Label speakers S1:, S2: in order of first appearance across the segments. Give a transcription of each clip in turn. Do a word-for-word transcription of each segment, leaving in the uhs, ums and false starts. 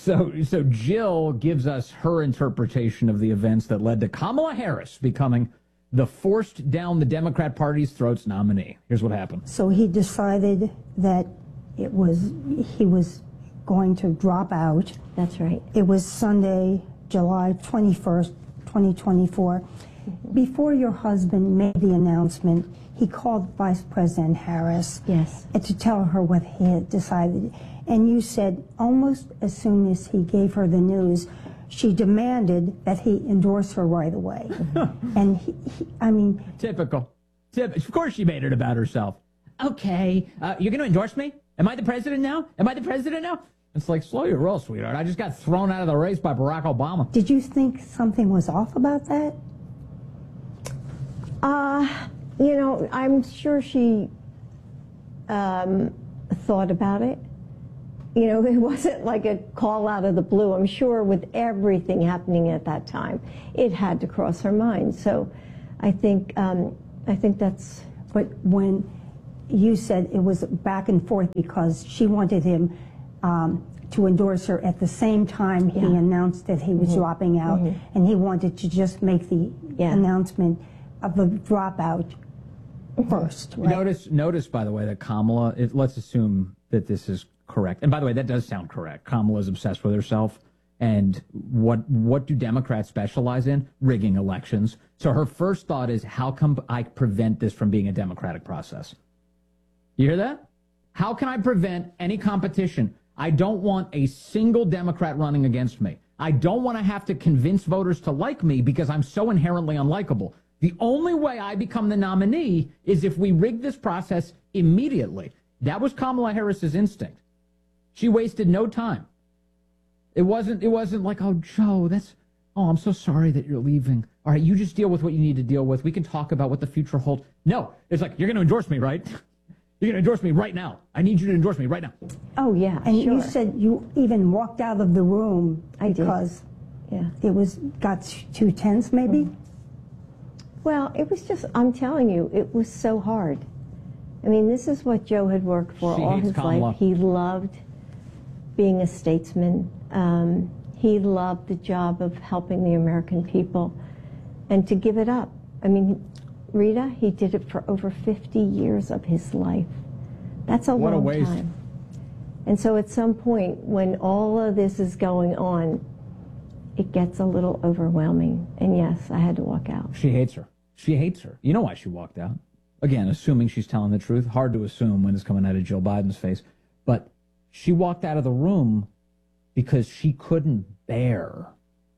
S1: So, so Jill gives us her interpretation of the events that led to Kamala Harris becoming the forced down the Democrat Party's throats nominee. Here's what happened.
S2: So he decided that it was he was going to drop out.
S3: That's right.
S2: It was Sunday, July twenty-first, twenty twenty-four. Mm-hmm. Before your husband made the announcement, he called Vice President Harris.
S3: Yes.
S2: To tell her what he had decided. And you said almost as soon as he gave her the news, she demanded that he endorse her right away. And he, he, I mean...
S1: Typical. Typ- of course she made it about herself. Okay, uh, you're going to endorse me? Am I the president now? Am I the president now? It's like, slow your roll, sweetheart. I just got thrown out of the race by Barack Obama.
S2: Did you think something was off about that?
S3: Uh, you know, I'm sure she um, thought about it. You know, it wasn't like a call out of the blue. I'm sure with everything happening at that time, it had to cross her mind. So I think, um, I think that's...
S2: But when you said it was back and forth because she wanted him um, to endorse her at the same time he
S3: Yeah.
S2: announced that he was
S3: Mm-hmm.
S2: dropping out,
S3: Mm-hmm.
S2: and he wanted to just make the
S3: Yeah.
S2: announcement of the dropout first. Right?
S1: Notice, notice, by the way, that Kamala, it, let's assume that this is correct. And by the way, that does sound correct. Kamala is obsessed with herself. And what what do Democrats specialize in? Rigging elections. So her first thought is, how come I prevent this from being a democratic process? You hear that? How can I prevent any competition? I don't want a single Democrat running against me. I don't want to have to convince voters to like me because I'm so inherently unlikable. The only way I become the nominee is if we rig this process immediately. That was Kamala Harris's instinct. She wasted no time. It wasn't, it wasn't like, oh, Joe, that's, oh, I'm so sorry that you're leaving. All right, you just deal with what you need to deal with. We can talk about what the future holds. No, it's like, you're going to endorse me, right? You're going to endorse me right now. I need you to endorse me right now.
S3: Oh, yeah,
S2: And
S3: sure.
S2: you said you even walked out of the room
S3: I did.
S2: because
S3: Yeah.
S2: it was got too tense, maybe?
S3: Mm-hmm. Well, it was just, I'm telling you, it was so hard. I mean, this is what Joe had worked for
S1: She
S3: all
S1: hates
S3: his
S1: Kamala.
S3: life. He loved being a statesman. Um, he loved the job of helping the American people. And to give it up, I mean, Rita, he did it for over fifty years of his life. That's a
S1: What a
S3: long
S1: waste.
S3: time. And so at some point, when all of this is going on, it gets a little overwhelming. And yes, I had to walk out.
S1: She hates her. She hates her. You know why she walked out. Again, assuming she's telling the truth. Hard to assume when it's coming out of Jill Biden's face. But she walked out of the room because she couldn't bear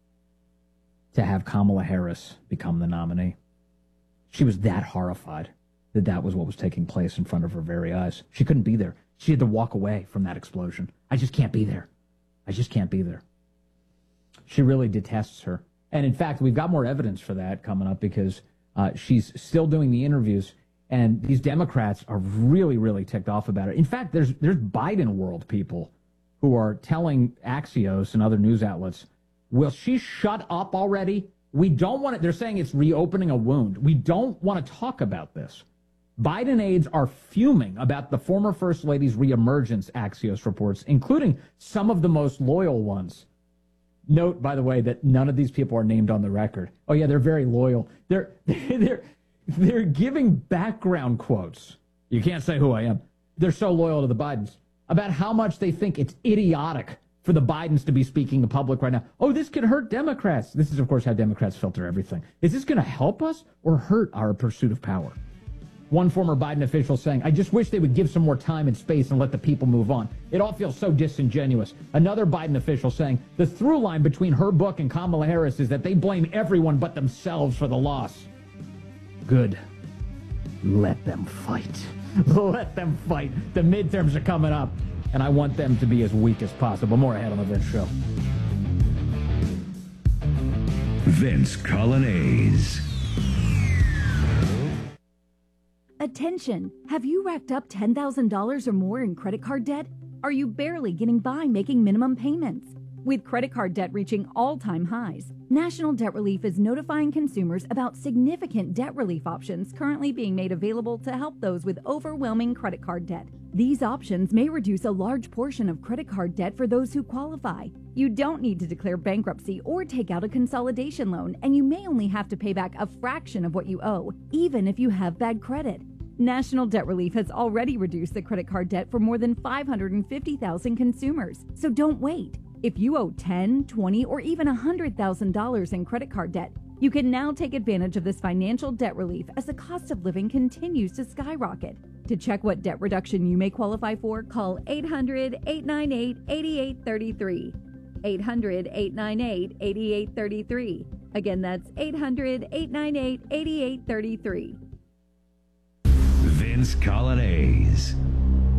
S1: to have Kamala Harris become the nominee. She was that horrified that that was what was taking place in front of her very eyes. She couldn't be there. She had to walk away from that explosion. I just can't be there. I just can't be there. She really detests her. And in fact, we've got more evidence for that coming up because uh, she's still doing the interviews, and these Democrats are really, really ticked off about it. In fact, there's there's Biden world people who are telling Axios and other news outlets, will she shut up already? We don't want it. They're saying it's reopening a wound. We don't want to talk about this. Biden aides are fuming about the former First Lady's reemergence, Axios reports, including some of the most loyal ones. Note, by the way, that none of these people are named on the record. Oh, yeah, they're very loyal. They're they're they're giving background quotes. You can't say who I am. They're so loyal to the Bidens about how much they think it's idiotic for the Bidens to be speaking in public right now. Oh, this could hurt Democrats. This is, of course, how Democrats filter everything. Is this going to help us or hurt our pursuit of power? One former Biden official saying, I just wish they would give some more time and space and let the people move on. It all feels so disingenuous. Another Biden official saying, the through line between her book and Kamala Harris is that they blame everyone but themselves for the loss. Good. Let them fight. Let them fight. The midterms are coming up, and I want them to be as weak as possible. More ahead on the Vince Show.
S4: Vince Colonnese.
S5: Attention! Have you racked up ten thousand dollars or more in credit card debt? Are you barely getting by making minimum payments? With credit card debt reaching all-time highs, National Debt Relief is notifying consumers about significant debt relief options currently being made available to help those with overwhelming credit card debt. These options may reduce a large portion of credit card debt for those who qualify. You don't need to declare bankruptcy or take out a consolidation loan, and you may only have to pay back a fraction of what you owe, even if you have bad credit. National Debt Relief has already reduced the credit card debt for more than five hundred fifty thousand consumers, so don't wait. If you owe ten, twenty, or even one hundred thousand dollars in credit card debt, you can now take advantage of this financial debt relief as the cost of living continues to skyrocket. To check what debt reduction you may qualify for, call eight hundred, eight nine eight, eight eight three three. eight hundred, eight nine eight, eight eight three three. Again, that's eight hundred, eight nine eight, eight eight three three.
S4: Vince Coglianese.